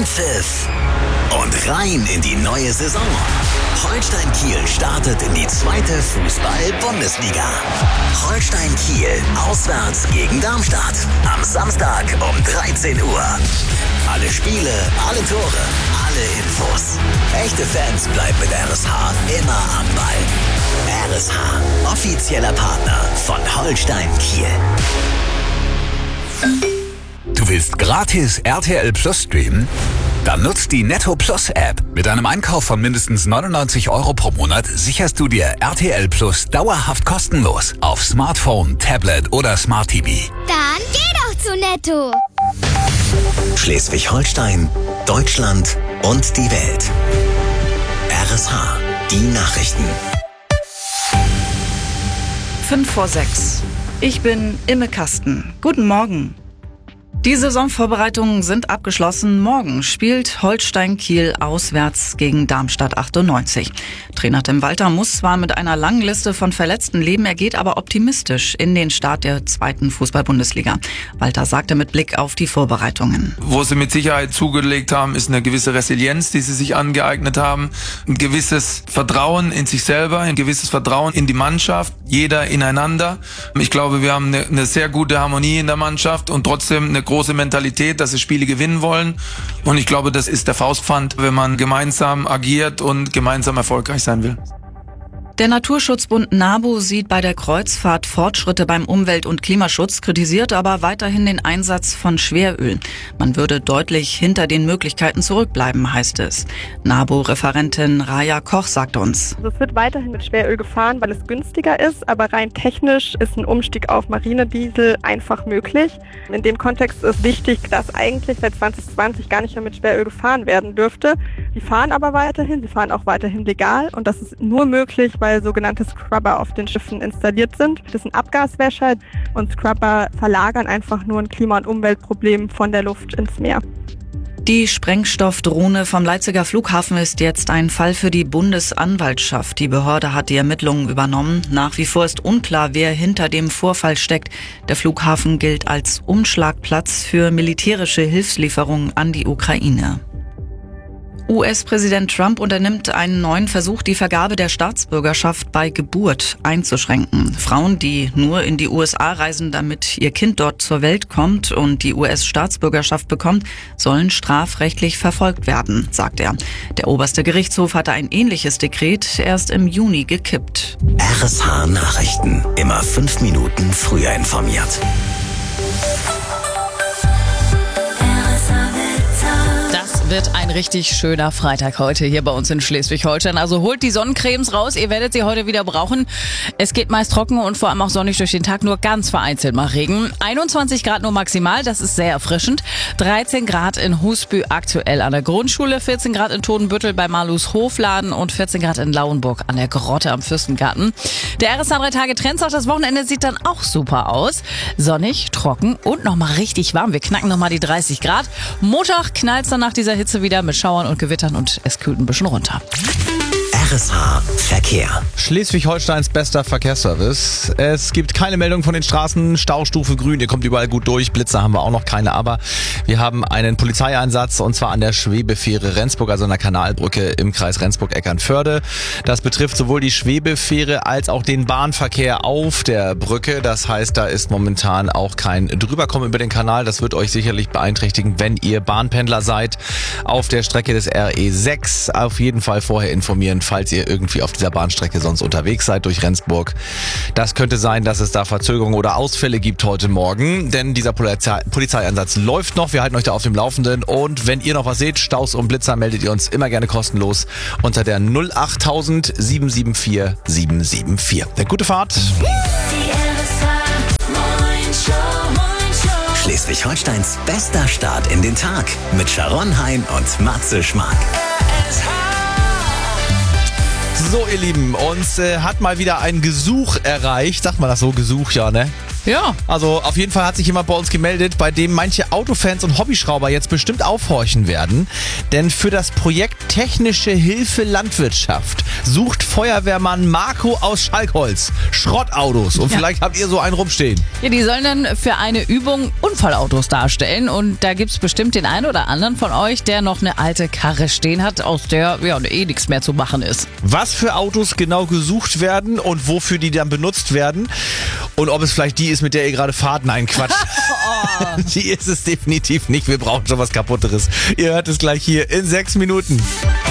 Anpfiff und rein in die neue Saison. Holstein Kiel startet in die 2. Fußball-Bundesliga. Holstein Kiel auswärts gegen Darmstadt. Am Samstag um 13 Uhr. Alle Spiele, alle Tore, alle Infos. Echte Fans bleiben mit RSH immer am Ball. RSH, offizieller Partner von Holstein Kiel. Du willst gratis RTL Plus streamen? Dann nutzt die Netto Plus App. Mit einem Einkauf von mindestens 99 € pro Monat sicherst du dir RTL Plus dauerhaft kostenlos auf Smartphone, Tablet oder Smart TV. Dann geh doch zu Netto. Schleswig-Holstein, Deutschland und die Welt. RSH, die Nachrichten. 5:06. Ich bin Imme Kasten. Guten Morgen. Die Saisonvorbereitungen sind abgeschlossen. Morgen spielt Holstein Kiel auswärts gegen Darmstadt 98. Trainer Tim Walter muss zwar mit einer langen Liste von Verletzten leben, er geht aber optimistisch in den Start der 2. Fußball-Bundesliga. Walter sagte mit Blick auf die Vorbereitungen. Wo sie mit Sicherheit zugelegt haben, ist eine gewisse Resilienz, die sie sich angeeignet haben. Ein gewisses Vertrauen in sich selber, ein gewisses Vertrauen in die Mannschaft, jeder ineinander. Ich glaube, wir haben eine sehr gute Harmonie in der Mannschaft und trotzdem eine große Mentalität, dass sie Spiele gewinnen wollen. Und ich glaube, das ist der Faustpfand, wenn man gemeinsam agiert und gemeinsam erfolgreich sein will. Der Naturschutzbund NABU sieht bei der Kreuzfahrt Fortschritte beim Umwelt- und Klimaschutz, kritisiert aber weiterhin den Einsatz von Schweröl. Man würde deutlich hinter den Möglichkeiten zurückbleiben, heißt es. NABU-Referentin Raja Koch sagt uns: Es wird weiterhin mit Schweröl gefahren, weil es günstiger ist, aber rein technisch ist ein Umstieg auf Marinediesel einfach möglich. In dem Kontext ist wichtig, dass eigentlich seit 2020 gar nicht mehr mit Schweröl gefahren werden dürfte. Die fahren aber weiterhin, sie fahren auch weiterhin legal und das ist nur möglich, weil sogenannte Scrubber auf den Schiffen installiert sind. Das sind Abgaswäscher und Scrubber verlagern einfach nur ein Klima- und Umweltproblem von der Luft ins Meer. Die Sprengstoffdrohne vom Leipziger Flughafen ist jetzt ein Fall für die Bundesanwaltschaft. Die Behörde hat die Ermittlungen übernommen. Nach wie vor ist unklar, wer hinter dem Vorfall steckt. Der Flughafen gilt als Umschlagplatz für militärische Hilfslieferungen an die Ukraine. US-Präsident Trump unternimmt einen neuen Versuch, die Vergabe der Staatsbürgerschaft bei Geburt einzuschränken. Frauen, die nur in die USA reisen, damit ihr Kind dort zur Welt kommt und die US-Staatsbürgerschaft bekommt, sollen strafrechtlich verfolgt werden, sagt er. Der oberste Gerichtshof hatte ein ähnliches Dekret erst im Juni gekippt. RSH Nachrichten. Immer 5 Minuten früher informiert. Wird ein richtig schöner Freitag heute hier bei uns in Schleswig-Holstein. Also holt die Sonnencremes raus, ihr werdet sie heute wieder brauchen. Es geht meist trocken und vor allem auch sonnig durch den Tag, nur ganz vereinzelt mal Regen. 21 Grad nur maximal, das ist sehr erfrischend. 13 Grad in Husby aktuell an der Grundschule, 14 Grad in Todenbüttel bei Malus Hofladen und 14 Grad in Lauenburg an der Grotte am Fürstengarten. Der RSH 3-Tage-Trend sagt, das Wochenende sieht dann auch super aus. Sonnig, trocken und nochmal richtig warm. Wir knacken nochmal die 30 Grad. Montag knallt es dann nach dieser Hitze wieder mit Schauern und Gewittern und es kühlt ein bisschen runter. RSH Verkehr. Schleswig-Holsteins bester Verkehrsservice. Es gibt keine Meldung von den Straßen, Staustufe grün, ihr kommt überall gut durch, Blitzer haben wir auch noch keine, aber wir haben einen Polizeieinsatz und zwar an der Schwebefähre Rendsburg, also an der Kanalbrücke im Kreis Rendsburg-Eckernförde. Das betrifft sowohl die Schwebefähre als auch den Bahnverkehr auf der Brücke, das heißt, da ist momentan auch kein Drüberkommen über den Kanal, das wird euch sicherlich beeinträchtigen, wenn ihr Bahnpendler seid auf der Strecke des RE6. Auf jeden Fall vorher informieren, falls ihr irgendwie auf dieser Bahnstrecke sonst unterwegs seid durch Rendsburg. Das könnte sein, dass es da Verzögerungen oder Ausfälle gibt heute Morgen, denn dieser Polizeieinsatz läuft noch. Wir halten euch da auf dem Laufenden und wenn ihr noch was seht, Staus und Blitzer, meldet ihr uns immer gerne kostenlos unter der 08000 774 774. Eine gute Fahrt. Schleswig-Holsteins bester Start in den Tag mit Sharon Hein und Matze Schmark. So, ihr Lieben, uns hat mal wieder ein Gesuch erreicht. Sagt man das so? Gesuch, ja, ne? Ja. Also auf jeden Fall hat sich jemand bei uns gemeldet, bei dem manche Autofans und Hobbyschrauber jetzt bestimmt aufhorchen werden. Denn für das Projekt Technische Hilfe Landwirtschaft sucht Feuerwehrmann Marco aus Schalkholz Schrottautos. Und vielleicht habt ihr so einen rumstehen. Ja, die sollen dann für eine Übung Unfallautos darstellen. Und da gibt's bestimmt den einen oder anderen von euch, der noch eine alte Karre stehen hat, aus der nichts mehr zu machen ist. Was für Autos genau gesucht werden und wofür die dann benutzt werden. Und ob es vielleicht die ist, mit der ihr gerade fahrt. Nein, Quatsch. Die ist es definitiv nicht. Wir brauchen schon was Kaputteres. Ihr hört es gleich hier in 6 Minuten.